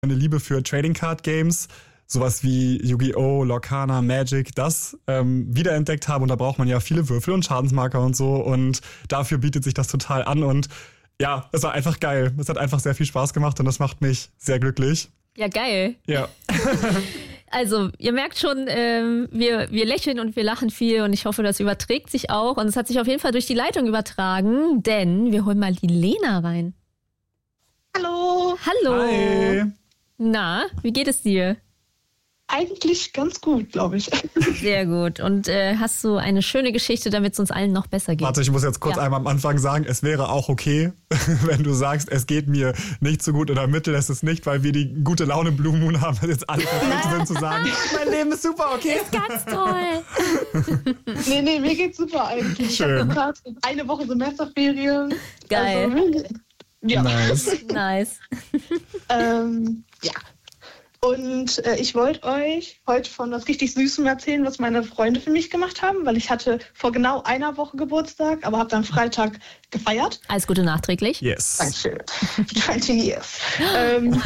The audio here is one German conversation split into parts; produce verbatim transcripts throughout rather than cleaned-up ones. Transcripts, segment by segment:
Meine Liebe für Trading Card Games, sowas wie Yu-Gi-Oh!, Lorcana, Magic, das ähm, wiederentdeckt habe. Und da braucht man ja viele Würfel und Schadensmarker und so. Und dafür bietet sich das total an. Und ja, es war einfach geil. Es hat einfach sehr viel Spaß gemacht und das macht mich sehr glücklich. Ja, geil. Ja. Also, ihr merkt schon, ähm, wir, wir lächeln und wir lachen viel und ich hoffe, das überträgt sich auch. Und es hat sich auf jeden Fall durch die Leitung übertragen, denn wir holen mal die Lena rein. Hallo. Hallo. Hi. Na, wie geht es dir? Eigentlich ganz gut, glaube ich. Sehr gut. Und äh, hast du eine schöne Geschichte, damit es uns allen noch besser geht? Warte, ich muss jetzt kurz Ja. einmal am Anfang sagen, es wäre auch okay, wenn du sagst, es geht mir nicht so gut oder mittel, es ist nicht, weil wir die gute Laune Blue Moon haben, jetzt alle verpflichtet sind zu sagen, mein Leben ist super, okay? Ist ganz toll. nee, nee, mir geht's super eigentlich. Schön. Ich habe gerade eine Woche Semesterferien. Geil. Also, ja. Nice. Nice. ähm, ja. Und äh, ich wollte euch heute von was richtig Süßem erzählen, was meine Freunde für mich gemacht haben, weil ich hatte vor genau einer Woche Geburtstag, aber habe dann Freitag gefeiert. Alles Gute nachträglich. Yes. Dankeschön. zwanzig years. ähm,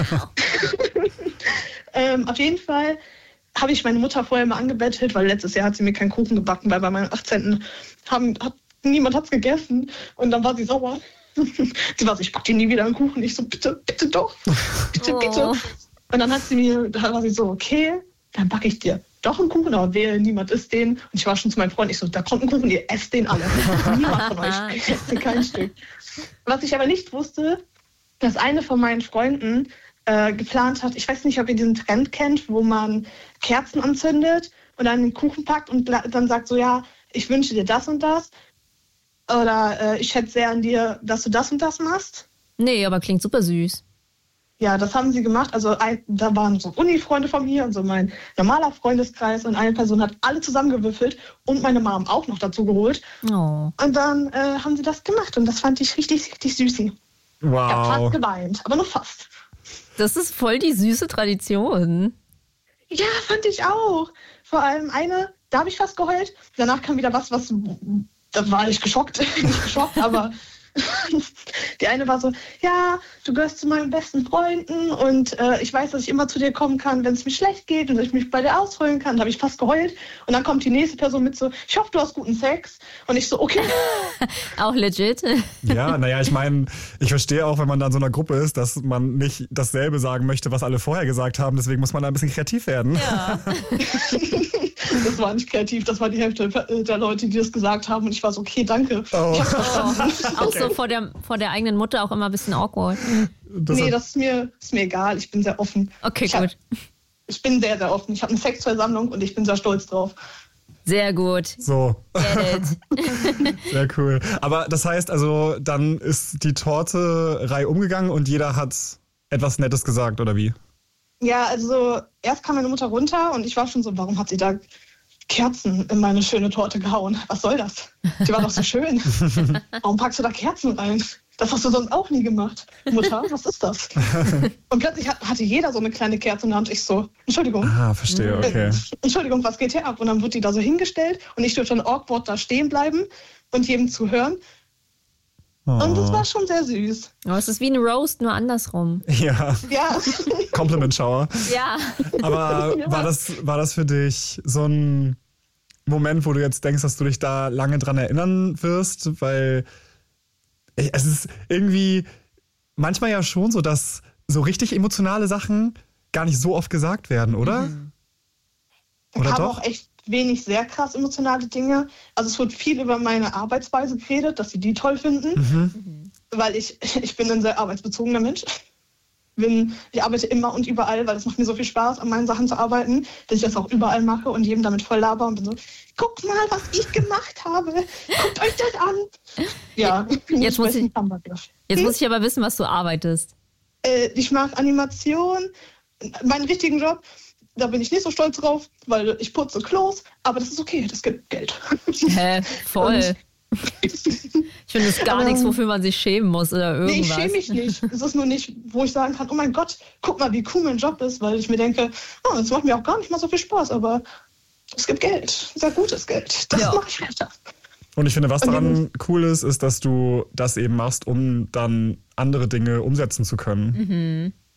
ähm, auf jeden Fall habe ich meine Mutter vorher mal angebettelt, weil letztes Jahr hat sie mir keinen Kuchen gebacken, weil bei meinem achtzehnten Haben, hat, niemand hat's gegessen. Und dann war sie sauer. Sie war so, ich back dir nie wieder einen Kuchen. Ich so, bitte, bitte doch. Bitte, Oh. bitte. Und dann hat sie mir, da war sie so, okay, dann backe ich dir doch einen Kuchen, aber wehe, niemand isst den. Und ich war schon zu meinem Freund, ich so, da kommt ein Kuchen, ihr esst den alle. Niemand von euch esst kein Stück. Was ich aber nicht wusste, dass eine von meinen Freunden äh, geplant hat, ich weiß nicht, ob ihr diesen Trend kennt, wo man Kerzen anzündet und dann den Kuchen packt und dann sagt so, ja, ich wünsche dir das und das. Oder äh, ich schätze sehr an dir, dass du das und das machst. Nee, aber klingt super süß. Ja, das haben sie gemacht. Also ein, da waren so Uni-Freunde von mir und so mein normaler Freundeskreis und eine Person hat alle zusammengewürfelt und meine Mom auch noch dazu geholt. Oh. Und dann äh, haben sie das gemacht und das fand ich richtig, richtig süß. Ich habe fast Wow. geweint, aber nur fast. Das ist voll die süße Tradition. Ja, fand ich auch. Vor allem eine, da habe ich fast geheult. Danach kam wieder was, was, da war ich geschockt. Nicht geschockt, aber die eine war so, ja, du gehörst zu meinen besten Freunden und äh, ich weiß, dass ich immer zu dir kommen kann, wenn es mir schlecht geht und dass ich mich bei dir ausholen kann. Da habe ich fast geheult. Und dann kommt die nächste Person mit so, ich hoffe, du hast guten Sex. Und ich so, okay. Auch legit. Ja, naja, ich meine, ich verstehe auch, wenn man da in so einer Gruppe ist, dass man nicht dasselbe sagen möchte, was alle vorher gesagt haben. Deswegen muss man da ein bisschen kreativ werden. Ja. Das war nicht kreativ, das war die Hälfte der Leute, die das gesagt haben. Und ich war so, okay, danke. Oh. Ich hab's verstanden. Auch so vor der, vor der eigenen Mutter auch immer ein bisschen awkward. Das Nee, hat- das ist mir, ist mir egal. Ich bin sehr offen. Okay, ich hab, gut. Ich bin sehr, sehr offen. Ich habe eine Sexversammlung und ich bin sehr stolz drauf. Sehr gut. so, Get it. sehr cool. Aber das heißt also, dann ist die Torte-Reihe umgegangen und jeder hat etwas Nettes gesagt, oder wie? Ja, also erst kam meine Mutter runter und ich war schon so, warum hat sie da Kerzen in meine schöne Torte gehauen? Was soll das? Die war doch so schön. Warum packst du da Kerzen rein? Das hast du sonst auch nie gemacht. Mutter, was ist das? Und plötzlich hat, hatte jeder so eine kleine Kerze in der Hand. Ich so, Entschuldigung. Ah, verstehe, okay. Äh, Entschuldigung, was geht hier ab? Und dann wurde die da so hingestellt und ich durfte dann awkward da stehen bleiben und jedem zuhören. Und das Oh. war schon sehr süß. Oh, es ist wie ein Roast, nur andersrum. Ja, Ja. Compliment-Shower. Ja. Aber Ja. war das, war das für dich so ein Moment, wo du jetzt denkst, dass du dich da lange dran erinnern wirst? Weil es ist irgendwie manchmal ja schon so, dass so richtig emotionale Sachen gar nicht so oft gesagt werden, oder? Mhm. Oder Ich habe doch? auch echt wenig sehr krass emotionale Dinge. Also es wird viel über meine Arbeitsweise geredet, dass sie die toll finden, Mhm. weil ich, ich bin ein sehr arbeitsbezogener Mensch. Bin, ich arbeite immer und überall, weil es macht mir so viel Spaß, an meinen Sachen zu arbeiten, dass ich das auch überall mache und jedem damit voll laber und bin so, guckt mal, was ich gemacht habe. Guckt euch das an. Ja, Jetzt muss ich- Hamburgisch. Jetzt muss ich aber wissen, was du arbeitest. Äh, ich mache Animation, meinen richtigen Job. Da bin ich nicht so stolz drauf, weil ich putze Klos, aber das ist okay, das gibt Geld. Hä? Voll. Ich finde, es ist gar Ähm, nichts, wofür man sich schämen muss oder Nee, ich irgendwas. schäme mich nicht. Es ist nur nicht, wo ich sagen kann, oh mein Gott, guck mal, wie cool mein Job ist, weil ich mir denke, oh, das macht mir auch gar nicht mal so viel Spaß, aber es gibt Geld, sehr gutes Geld. Das Ja. mache ich weiter. Und ich finde, was Und daran cool ist, ist, dass du das eben machst, um dann andere Dinge umsetzen zu können.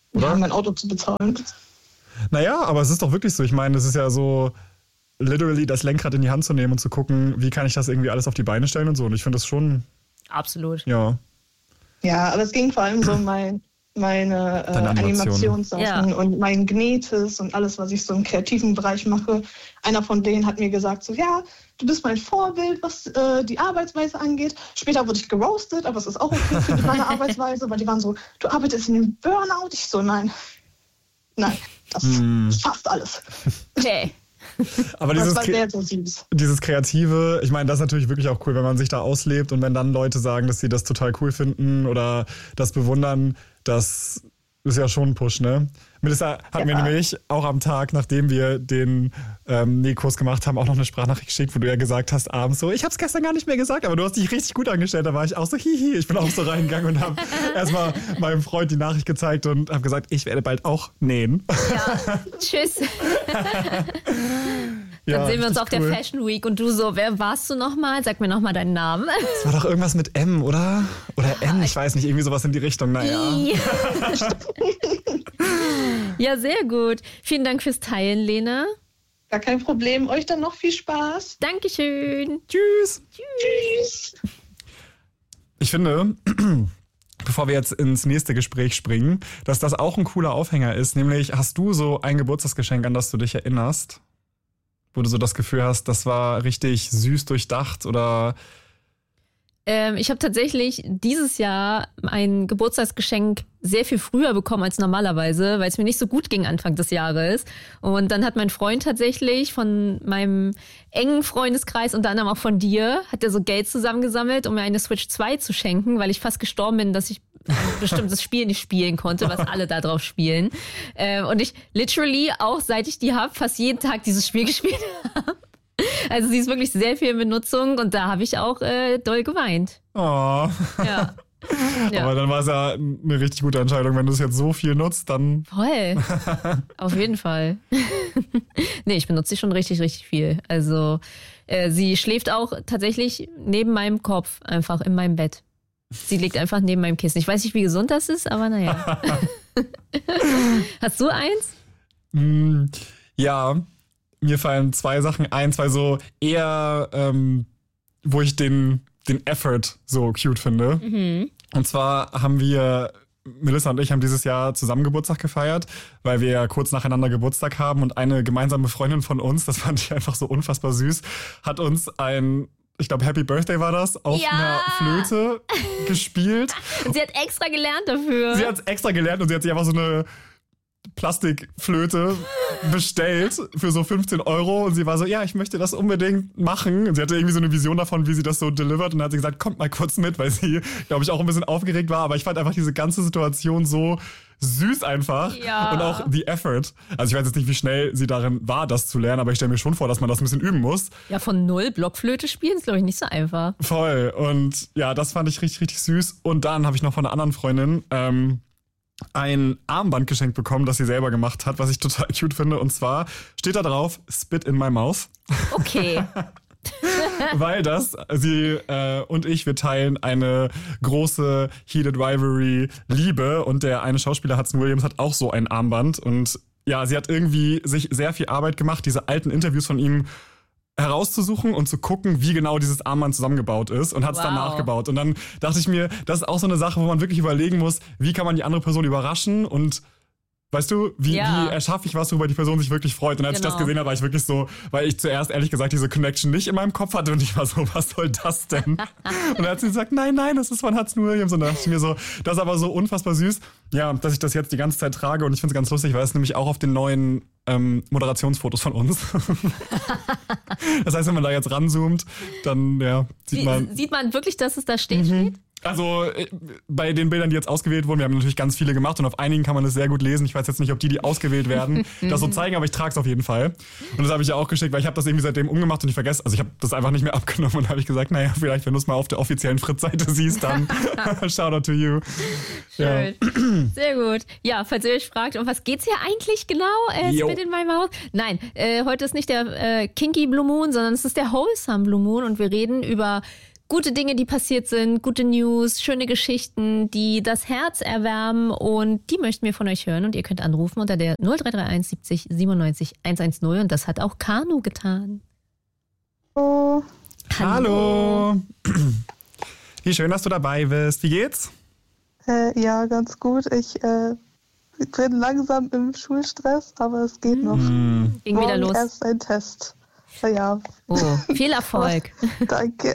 oder? Ja, mein Auto zu bezahlen. Naja, aber es ist doch wirklich so. Ich meine, es ist ja so, literally das Lenkrad in die Hand zu nehmen und zu gucken, wie kann ich das irgendwie alles auf die Beine stellen und so. Und ich finde das schon... Absolut. Ja. Ja, aber es ging vor allem so um mein, meine äh, Animation. Animationssachen Ja. und mein Gnetes und alles, was ich so im kreativen Bereich mache. Einer von denen hat mir gesagt, so ja, du bist mein Vorbild, was äh, die Arbeitsweise angeht. Später wurde ich geroastet, aber es ist auch okay für meine Arbeitsweise, weil die waren so, du arbeitest in dem Burnout. Ich so, nein, nein, das Hm. ist fast alles. Okay. Aber Das dieses, war Kre- sehr, sehr süß. dieses Kreative, ich meine, das ist natürlich wirklich auch cool, wenn man sich da auslebt und wenn dann Leute sagen, dass sie das total cool finden oder das bewundern, das ist ja schon ein Push, ne? Melissa hat Ja. mir nämlich auch am Tag, nachdem wir den ähm, Nähkurs gemacht haben, auch noch eine Sprachnachricht geschickt, wo du ja gesagt hast abends so, ich hab's gestern gar nicht mehr gesagt, aber du hast dich richtig gut angestellt. Da war ich auch so, hihi. Ich bin auch so reingegangen und habe erstmal meinem Freund die Nachricht gezeigt und habe gesagt, ich werde bald auch nähen. Ja, tschüss. Ja, Dann sehen wir uns richtig auf der cool. Fashion Week und du so, wer warst du nochmal? Sag mir nochmal deinen Namen. Das war doch irgendwas mit M, oder? Oder N, ich weiß nicht, irgendwie sowas in die Richtung, naja. Ja, sehr gut. Vielen Dank fürs Teilen, Lena. Gar kein Problem. Euch dann noch viel Spaß. Dankeschön. Tschüss. Tschüss. Ich finde, bevor wir jetzt ins nächste Gespräch springen, dass das auch ein cooler Aufhänger ist. Nämlich, hast du so ein Geburtstagsgeschenk, an das du dich erinnerst? Wo du so das Gefühl hast, das war richtig süß durchdacht oder... Ähm, ich habe tatsächlich dieses Jahr ein Geburtstagsgeschenk sehr viel früher bekommen als normalerweise, weil es mir nicht so gut ging Anfang des Jahres. Und dann hat mein Freund tatsächlich von meinem engen Freundeskreis, unter anderem auch von dir, hat er so Geld zusammengesammelt, um mir eine Switch zwei zu schenken, weil ich fast gestorben bin, dass ich ein bestimmtes Spiel nicht spielen konnte, was alle da drauf spielen. Ähm, und ich literally auch, seit ich die habe, fast jeden Tag dieses Spiel gespielt habe. Also sie ist wirklich sehr viel in Benutzung und da habe ich auch äh, doll geweint. Oh. Ja. Ja. Aber dann war es ja eine richtig gute Entscheidung. Wenn du es jetzt so viel nutzt, dann... Voll. Auf jeden Fall. Nee, ich benutze sie schon richtig, richtig viel. Also äh, sie schläft auch tatsächlich neben meinem Kopf, einfach in meinem Bett. Sie liegt einfach neben meinem Kissen. Ich weiß nicht, wie gesund das ist, aber naja. Hast du eins? Mm, ja, mir fallen zwei Sachen ein, zwei so eher, ähm, wo ich den, den Effort so cute finde. Mhm. Und zwar haben wir, Melissa und ich haben dieses Jahr zusammen Geburtstag gefeiert, weil wir ja kurz nacheinander Geburtstag haben und eine gemeinsame Freundin von uns, das fand ich einfach so unfassbar süß, hat uns ein, ich glaube Happy Birthday war das, auf Ja. einer Flöte gespielt. Und sie hat extra gelernt dafür. Sie hat es extra gelernt und sie hat sich einfach so eine Plastikflöte bestellt für so fünfzehn Euro und sie war so, ja, ich möchte das unbedingt machen. Und sie hatte irgendwie so eine Vision davon, wie sie das so delivert und dann hat sie gesagt, kommt mal kurz mit, weil sie, glaube ich, auch ein bisschen aufgeregt war, aber ich fand einfach diese ganze Situation so süß einfach Ja. und auch the effort. Also ich weiß jetzt nicht, wie schnell sie darin war, das zu lernen, aber ich stelle mir schon vor, dass man das ein bisschen üben muss. Ja, von null Blockflöte spielen ist, glaube ich, nicht so einfach. Voll. Und ja, das fand ich richtig, richtig süß. Und dann habe ich noch von einer anderen Freundin ähm, ein Armband geschenkt bekommen, das sie selber gemacht hat, was ich total cute finde. Und zwar steht da drauf, Spit in my mouth. Okay. Weil das, sie äh, und ich, wir teilen eine große Heated Rivalry Liebe. Und der eine Schauspieler, Hudson Williams, hat auch so ein Armband. Und ja, sie hat irgendwie sich sehr viel Arbeit gemacht, diese alten Interviews von ihm herauszusuchen und zu gucken, wie genau dieses Armband zusammengebaut ist und hat es Wow. dann nachgebaut. Und dann dachte ich mir, das ist auch so eine Sache, wo man wirklich überlegen muss, wie kann man die andere Person überraschen und weißt du, wie, Ja. wie erschaffe ich was, worüber die Person sich wirklich freut. Und als ich Genau. das gesehen habe, war ich wirklich so, weil ich zuerst ehrlich gesagt diese Connection nicht in meinem Kopf hatte und ich war so, was soll das denn? Und dann hat sie gesagt, nein, nein, das ist von Hudson Williams. Und dann dachte ich mir so, das ist aber so unfassbar süß, ja, dass ich das jetzt die ganze Zeit trage. Und ich finde es ganz lustig, weil es nämlich auch auf den neuen ähm, Moderationsfotos von uns. Das heißt, wenn man da jetzt ranzoomt, dann ja, sieht Wie, man. sieht man wirklich, dass es da steht? steht? Also äh, bei den Bildern, die jetzt ausgewählt wurden, wir haben natürlich ganz viele gemacht und auf einigen kann man es sehr gut lesen. Ich weiß jetzt nicht, ob die, die ausgewählt werden, das so zeigen, aber ich trage es auf jeden Fall. Und das habe ich ja auch geschickt, weil ich habe das irgendwie seitdem umgemacht und ich vergesse, also ich habe das einfach nicht mehr abgenommen und habe ich gesagt, naja, vielleicht, wenn du es mal auf der offiziellen Fritz-Seite siehst, dann Shoutout to you. Ja. Schön. Sehr gut. Ja, falls ihr euch fragt, um was geht's hier eigentlich genau? Äh, Jo. Spit in my mouth? Nein, äh, heute ist nicht der äh, Kinky Blue Moon, sondern es ist der Wholesome Blue Moon und wir reden über gute Dinge, die passiert sind, gute News, schöne Geschichten, die das Herz erwärmen und die möchten wir von euch hören und ihr könnt anrufen unter der null drei drei eins siebzig siebenundneunzig hundertzehn und das hat auch Kanu getan. Oh. Hallo. Hallo. Wie schön, dass du dabei bist. Wie geht's? Äh, ja, ganz gut. Ich äh, bin langsam im Schulstress, aber es geht noch. Mm. Ging wieder Morgen los. Erst ein Test. Ja. Oh, viel Erfolg. Danke.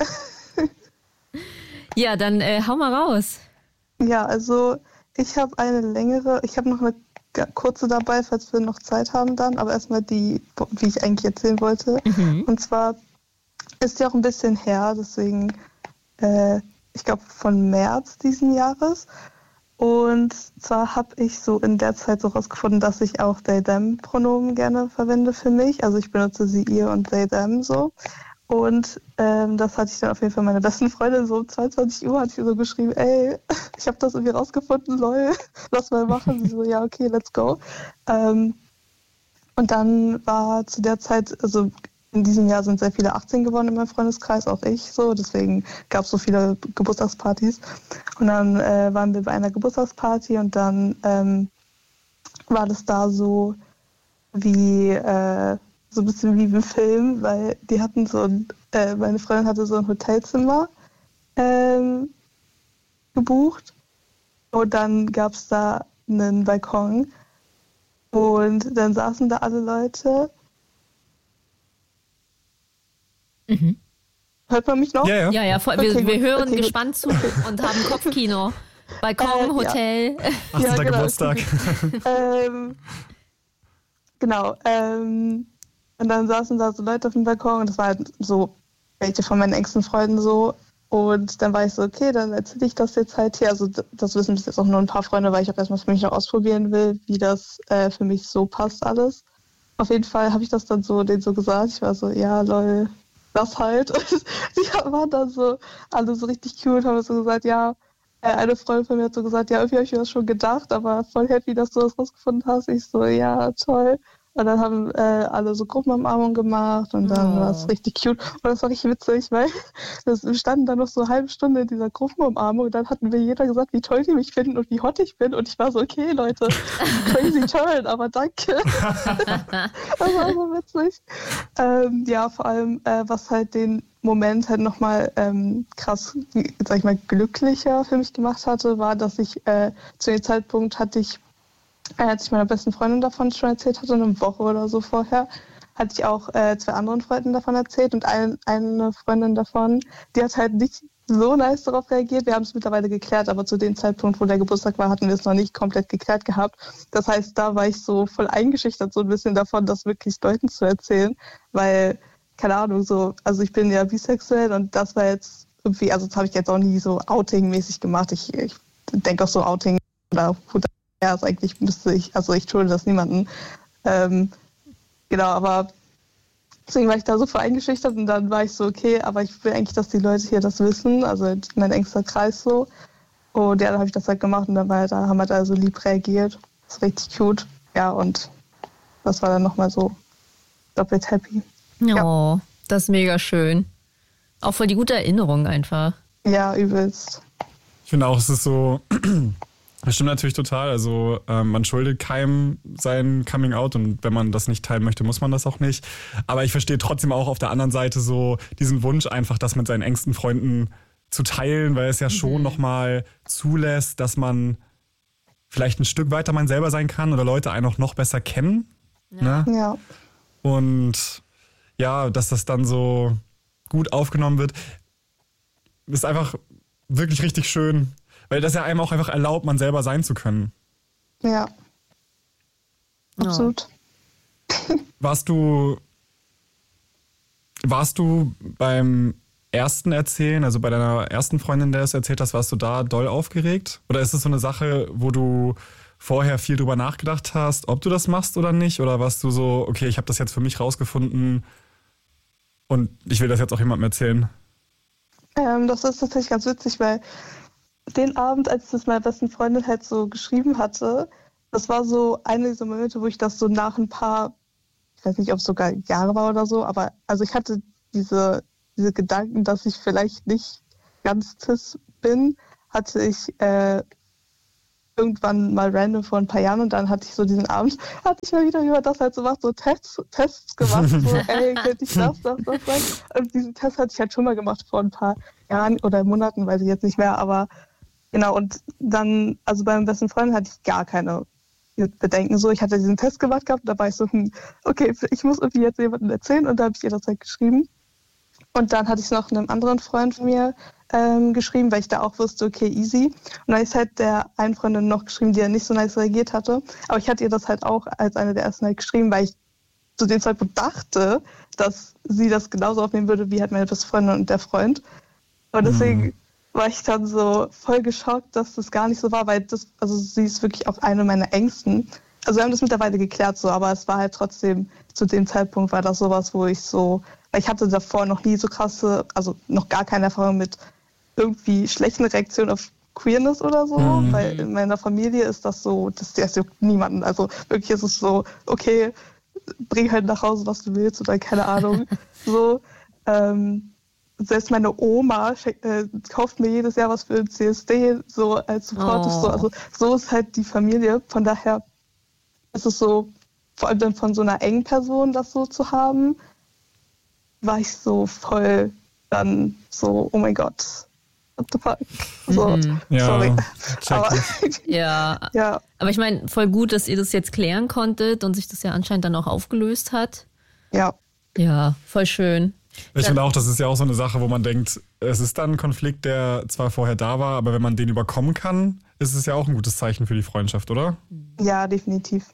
Ja, dann äh, hau mal raus. Ja, also ich habe eine längere, ich habe noch eine kurze dabei, falls wir noch Zeit haben dann, aber erstmal die, wie ich eigentlich erzählen wollte. Mhm. Und zwar ist ja auch ein bisschen her, deswegen, äh, ich glaube von März diesen Jahres. Und zwar habe ich so in der Zeit so rausgefunden, dass ich auch they-them-Pronomen gerne verwende für mich. Also ich benutze sie, ihr und they-them so. Und ähm, das hatte ich dann auf jeden Fall meiner besten Freundin so um zweiundzwanzig Uhr hat sie so geschrieben, ey, ich habe das irgendwie rausgefunden, lol, lass mal machen. Sie so, ja, okay, let's go. Ähm, und dann war zu der Zeit, also in diesem Jahr sind sehr viele achtzehn geworden in meinem Freundeskreis, auch ich so, deswegen gab es so viele Geburtstagspartys. Und dann äh, waren wir bei einer Geburtstagsparty und dann ähm, war das da so wie, äh, so ein bisschen wie im Film, weil die hatten so ein, äh, meine Freundin hatte so ein Hotelzimmer ähm, gebucht und dann gab es da einen Balkon und dann saßen da alle Leute. Mhm. Hört man mich noch? Ja, ja. ja, ja wir, okay, wir hören okay, gespannt zu und haben Kopfkino. Balkon, äh, Hotel. Ja. achtzehnter Ja, genau, Geburtstag. ähm, genau. Ähm, und dann saßen da so Leute auf dem Balkon und das war halt so welche von meinen engsten Freunden so. Und dann war ich so, okay, dann erzähle ich das jetzt halt hier. Also das wissen bis jetzt auch nur ein paar Freunde, weil ich auch erstmal für mich noch ausprobieren will, wie das äh, für mich so passt alles. Auf jeden Fall habe ich das dann so denen so gesagt. Ich war so, ja, lol, das halt. Und die waren dann so alle so richtig cute, haben so gesagt, ja, eine Freundin von mir hat so gesagt, ja, irgendwie habe ich mir das schon gedacht, aber voll happy, dass du das rausgefunden hast. Ich so, ja, toll. Und dann haben äh, alle so Gruppenumarmung gemacht und dann oh. war es richtig cute. Und das war richtig witzig, weil das, wir standen dann noch so eine halbe Stunde in dieser Gruppenumarmung und dann hatten wir jeder gesagt, wie toll die mich finden und wie hot ich bin. Und ich war so, okay, Leute, crazy toll, aber danke. Das war so witzig. Ähm, ja, vor allem, äh, was halt den Moment halt nochmal ähm, krass, sag ich mal, glücklicher für mich gemacht hatte, war, dass ich äh, zu dem Zeitpunkt hatte ich als ich meiner besten Freundin davon schon erzählt hatte, eine Woche oder so vorher, hatte ich auch äh, zwei anderen Freunden davon erzählt und ein, eine Freundin davon, die hat halt nicht so nice darauf reagiert. Wir haben es mittlerweile geklärt, aber zu dem Zeitpunkt, wo der Geburtstag war, hatten wir es noch nicht komplett geklärt gehabt. Das heißt, da war ich so voll eingeschüchtert so ein bisschen davon, das wirklich Leuten zu erzählen, weil, keine Ahnung, so, also ich bin ja bisexuell und das war jetzt irgendwie, also das habe ich jetzt auch nie so Outing-mäßig gemacht. Ich, ich denke auch so Outing oder ja, also eigentlich müsste ich, also ich schulde das niemanden. Ähm, genau, aber deswegen war ich da so voll eingeschüchtert und dann war ich so, okay, aber ich will eigentlich, dass die Leute hier das wissen, also mein engster Kreis so. Und ja, dann habe ich das halt gemacht und dann war, da haben wir da so lieb reagiert. Das ist richtig cute. Ja, und das war dann nochmal so doppelt happy. Oh, ja. Das ist mega schön. Auch voll die gute Erinnerung einfach. Ja, übelst. Ich finde auch, es ist so... Das stimmt natürlich total. Also ähm, man schuldet keinem sein Coming Out und wenn man das nicht teilen möchte, muss man das auch nicht. Aber ich verstehe trotzdem auch auf der anderen Seite so diesen Wunsch einfach, das mit seinen engsten Freunden zu teilen, weil es ja schon mhm. nochmal zulässt, dass man vielleicht ein Stück weiter man selber sein kann oder Leute einen auch noch besser kennen. Ja. Ne? Ja. Und ja, dass das dann so gut aufgenommen wird, ist einfach wirklich richtig schön. Weil das ja einem auch einfach erlaubt, man selber sein zu können. Ja. Absolut. Oh. Warst du, warst du beim ersten Erzählen, also bei deiner ersten Freundin, der es erzählt hast, warst du da doll aufgeregt? Oder ist es so eine Sache, wo du vorher viel drüber nachgedacht hast, ob du das machst oder nicht? Oder warst du so, okay, ich habe das jetzt für mich rausgefunden und ich will das jetzt auch jemandem erzählen? Ähm, das ist tatsächlich ganz witzig, weil den Abend, als ich das meiner besten Freundin halt so geschrieben hatte, das war so eine dieser Momente, wo ich das so nach ein paar, ich weiß nicht, ob es sogar Jahre war oder so, aber also ich hatte diese, diese Gedanken, dass ich vielleicht nicht ganz cis bin, hatte ich äh, irgendwann mal random vor ein paar Jahren und dann hatte ich so diesen Abend, hatte ich mal wieder über das halt so was, so Tests, Tests gemacht, so ey, könnte ich das, das, das sein? Und diesen Test hatte ich halt schon mal gemacht vor ein paar Jahren oder Monaten, weiß ich jetzt nicht mehr, aber genau, und dann, also bei meinem besten Freund hatte ich gar keine Bedenken so, ich hatte diesen Test gemacht gehabt, da war ich so, hm, okay, ich muss irgendwie jetzt jemandem erzählen und da habe ich ihr das halt geschrieben. Und dann hatte ich es noch einem anderen Freund von mir ähm, geschrieben, weil ich da auch wusste, okay, easy. Und dann habe ich halt der einen Freundin noch geschrieben, die ja nicht so nice reagiert hatte. Aber ich hatte ihr das halt auch als eine der ersten halt geschrieben, weil ich zu dem Zeitpunkt dachte, dass sie das genauso aufnehmen würde, wie halt meine beste Freundin und der Freund. Und deswegen mhm. war ich dann so voll geschockt, dass das gar nicht so war, weil das, also sie ist wirklich auch eine meiner Ängsten. Also wir haben das mittlerweile geklärt so, aber es war halt trotzdem, zu dem Zeitpunkt war das sowas, wo ich so, weil ich hatte davor noch nie so krasse, also noch gar keine Erfahrung mit irgendwie schlechten Reaktionen auf Queerness oder so, mhm. weil in meiner Familie ist das so, das, das juckt niemanden. Also wirklich ist es so, okay, bring halt nach Hause, was du willst oder keine Ahnung. so, ähm, selbst meine Oma äh, kauft mir jedes Jahr was für ein C S D, so als Support. Oh. So, also so ist halt die Familie. Von daher ist es so, vor allem dann von so einer engen Person das so zu haben, war ich so voll dann so, oh mein Gott, what the fuck. So, mhm. ja, sorry. Aber, ja. ja, aber ich meine, voll gut, dass ihr das jetzt klären konntet und sich das ja anscheinend dann auch aufgelöst hat. Ja. Ja, voll schön. Ich finde auch, das ist ja auch so eine Sache, wo man denkt, es ist dann ein Konflikt, der zwar vorher da war, aber wenn man den überkommen kann, ist es ja auch ein gutes Zeichen für die Freundschaft, oder? Ja, definitiv.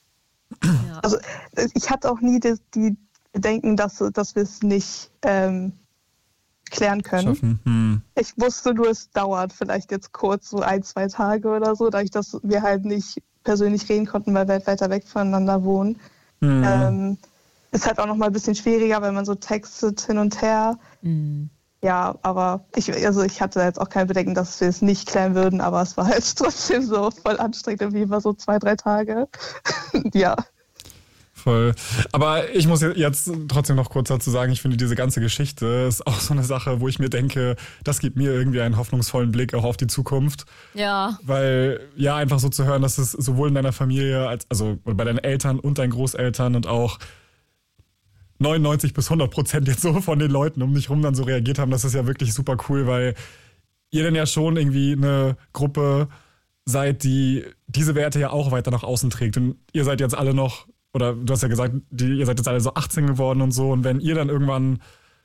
Ja. Also ich hatte auch nie die, die Bedenken, dass, dass wir es nicht ähm, klären können. Hm. Ich wusste nur, es dauert vielleicht jetzt kurz so ein, zwei Tage oder so, dadurch, dass wir halt nicht persönlich reden konnten, weil wir halt weiter weg voneinander wohnen. Hm. Ähm, ist halt auch noch mal ein bisschen schwieriger, wenn man so textet hin und her. Mhm. Ja, aber ich, also ich hatte jetzt auch keine Bedenken, dass wir es nicht klären würden, aber es war halt trotzdem so voll anstrengend, irgendwie immer so zwei, drei Tage. ja. Voll. Aber ich muss jetzt trotzdem noch kurz dazu sagen, ich finde, diese ganze Geschichte ist auch so eine Sache, wo ich mir denke, das gibt mir irgendwie einen hoffnungsvollen Blick auch auf die Zukunft. Ja. Weil, ja, einfach so zu hören, dass es sowohl in deiner Familie, als also bei deinen Eltern und deinen Großeltern und auch neunundneunzig bis hundert Prozent jetzt so von den Leuten um dich rum dann so reagiert haben, das ist ja wirklich super cool, weil ihr dann ja schon irgendwie eine Gruppe seid, die diese Werte ja auch weiter nach außen trägt. Und ihr seid jetzt alle noch, oder du hast ja gesagt, die, ihr seid jetzt alle so achtzehn geworden und so. Und wenn ihr dann irgendwann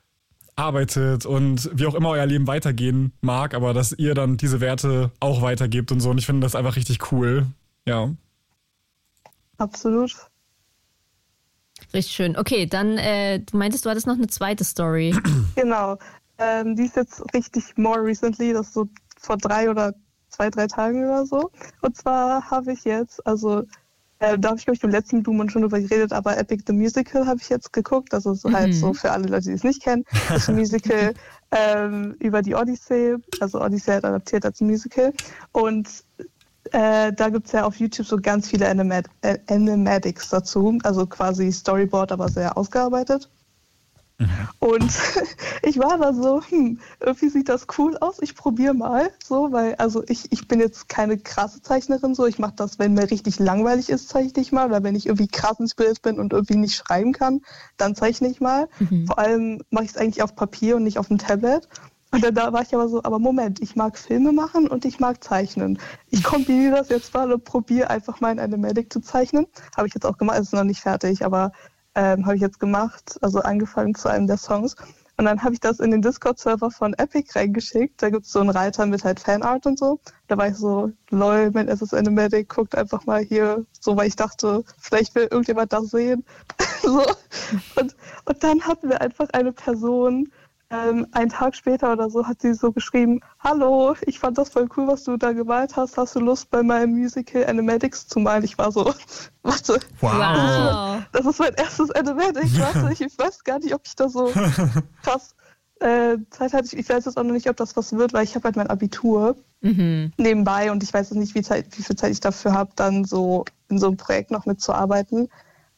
arbeitet und wie auch immer euer Leben weitergehen mag, aber dass ihr dann diese Werte auch weitergebt und so. Und ich finde das einfach richtig cool. Ja. Absolut. Richtig schön. Okay, dann, äh, du meintest, du hattest noch eine zweite Story. Genau. Ähm, die ist jetzt richtig more recently, das ist so vor drei oder zwei, drei Tagen oder so. Und zwar habe ich jetzt, also äh, da habe ich, glaube ich, im letzten Blumen schon drüber geredet, aber Epic the Musical habe ich jetzt geguckt. Also so mhm. halt so für alle Leute, die es nicht kennen. Das ist ein Musical ähm, über die Odyssey, also Odyssey hat adaptiert als Musical. Und Äh, da gibt es ja auf YouTube so ganz viele Animat- äh, Animatics dazu, also quasi Storyboard, aber sehr ausgearbeitet. Mhm. Und ich war da so, hm, irgendwie sieht das cool aus, ich probiere mal, so, weil, also ich, ich bin jetzt keine krasse Zeichnerin, so, ich mache das, wenn mir richtig langweilig ist, zeichne ich mal, oder wenn ich irgendwie krass inspiriert bin und irgendwie nicht schreiben kann, dann zeichne ich mal. Mhm. Vor allem mache ich es eigentlich auf Papier und nicht auf dem Tablet. Und dann da war ich aber so, aber Moment, ich mag Filme machen und ich mag zeichnen. Ich kombiniere das jetzt mal und probiere einfach mal in Animatic zu zeichnen. Habe ich jetzt auch gemacht, es ist noch nicht fertig, aber ähm, habe ich jetzt gemacht, also angefangen zu einem der Songs. Und dann habe ich das in den Discord-Server von Epic reingeschickt. Da gibt es so einen Reiter mit halt Fanart und so. Da war ich so, lol, mein erstes Animatic, guckt einfach mal hier, so, weil ich dachte, vielleicht will irgendjemand das sehen. so. und, und dann hatten wir einfach eine Person, Ähm, einen Tag später oder so hat sie so geschrieben, hallo, ich fand das voll cool, was du da gemalt hast. Hast du Lust, bei meinem Musical Animatics zu malen? Ich war so, warte, wow. das, ist mein, das ist mein erstes Animatic. Warte, ich, ich weiß gar nicht, ob ich da so krass äh, Zeit hatte. Ich, ich weiß jetzt auch noch nicht, ob das was wird, weil ich habe halt mein Abitur mhm. nebenbei und ich weiß jetzt nicht, wie, Zeit, wie viel Zeit ich dafür habe, dann so in so einem Projekt noch mitzuarbeiten.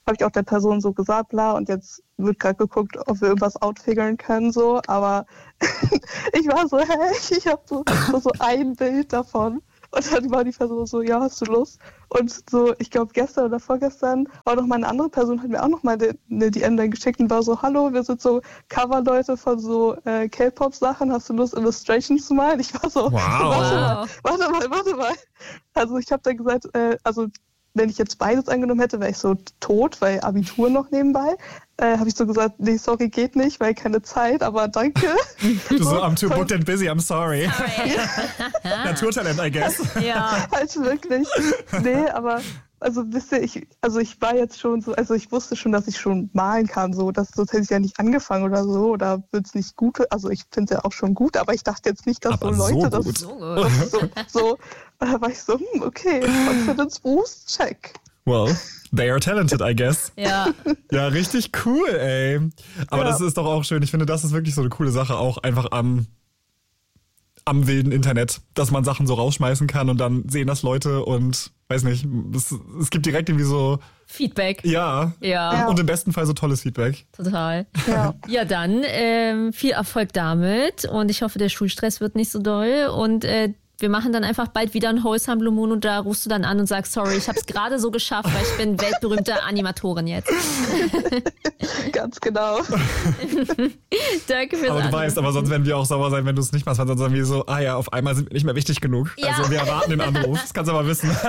habe ich auch der Person so gesagt, bla, und jetzt wird gerade geguckt, ob wir irgendwas outfigern können, so, aber ich war so, hä, ich habe so, so ein Bild davon. Und dann war die Person so, ja, hast du Lust? Und so, ich glaube, gestern oder vorgestern war noch mal eine andere Person, hat mir auch noch mal eine D M dann geschickt und war so, hallo, wir sind so Coverleute von so äh, K-Pop-Sachen, hast du Lust, Illustrations zu malen? Ich war so, wow. warte mal, warte mal, warte mal. Also ich habe dann gesagt, äh, also wenn ich jetzt beides angenommen hätte, wäre ich so tot, weil Abitur noch nebenbei. Äh, habe ich so gesagt, nee, sorry, geht nicht, weil keine Zeit, aber danke. Du so, I'm too booked and busy, I'm sorry. sorry. Naturtalent, I guess. Ja. Halt wirklich. Nee, aber also wisst ihr, ich, also ich war jetzt schon so, also ich wusste schon, dass ich schon malen kann, so, das, sonst hätte ich ja nicht angefangen oder so, oder wird es nicht gut, also ich finde es ja auch schon gut, aber ich dachte jetzt nicht, dass Aber so Leute so das, gut. So gut. das so, so, da war ich so, hm, okay, Confidence Boost, check. Well, they are talented, I guess. Ja. Ja, richtig cool, ey. Aber Ja. das ist doch auch schön. Ich finde, das ist wirklich so eine coole Sache, auch einfach am, am wilden Internet, dass man Sachen so rausschmeißen kann und dann sehen das Leute und weiß nicht, es, es gibt direkt irgendwie so, Feedback. ja, Ja, Ja. und im besten Fall so tolles Feedback. total. Ja. Ja, dann ähm, viel Erfolg damit und ich hoffe, der Schulstress wird nicht so doll und äh, wir machen dann einfach bald wieder ein Wholesome Blue Moon und da rufst du dann an und sagst, sorry, ich habe es gerade so geschafft, weil ich bin weltberühmte Animatorin jetzt. Ganz genau. Danke fürs Aber du Anrufen. weißt, aber sonst werden wir auch sauer sein, wenn du es nicht machst, weil sonst sagen wir so, ah ja, auf einmal sind wir nicht mehr wichtig genug. Ja. Also wir erwarten den Anruf, das kannst du aber wissen.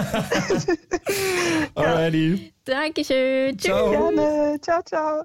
Alrighty. Dankeschön. Tschüss. Ciao. Gerne. Ciao, ciao.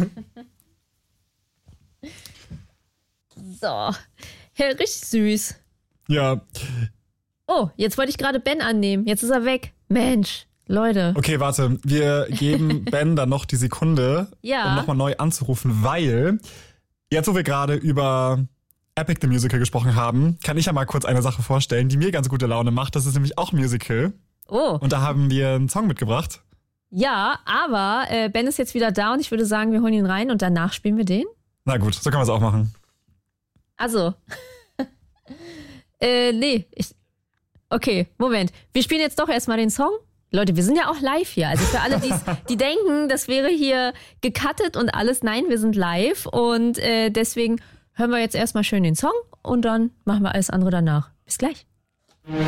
So. Ja, richtig süß. Ja, Oh, jetzt wollte ich gerade Ben annehmen. Jetzt ist er weg. Mensch, Leute. okay, warte. Wir geben Ben dann noch die Sekunde, Ja. um nochmal neu anzurufen, weil jetzt, wo wir gerade über Epic the Musical gesprochen haben, kann ich ja mal kurz eine Sache vorstellen, die mir ganz gute Laune macht. Das ist nämlich auch Musical. Oh, Und da haben wir einen Song mitgebracht. ja, aber äh, Ben ist jetzt wieder da und ich würde sagen, wir holen ihn rein und danach spielen wir den. Na gut, so können wir es auch machen. Also. äh, nee, ich. Okay, Moment. Wir spielen jetzt doch erstmal den Song. Leute, wir sind ja auch live hier. Also für alle, die's, die denken, das wäre hier gecuttet und alles. Nein, wir sind live und äh, deswegen hören wir jetzt erstmal schön den Song und dann machen wir alles andere danach. Bis gleich.